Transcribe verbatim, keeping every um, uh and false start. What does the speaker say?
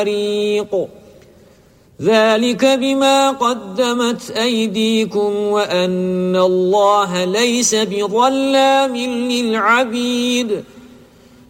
الطريق ذلك بما قدمت أيديكم وأن الله ليس بظلام للعبيد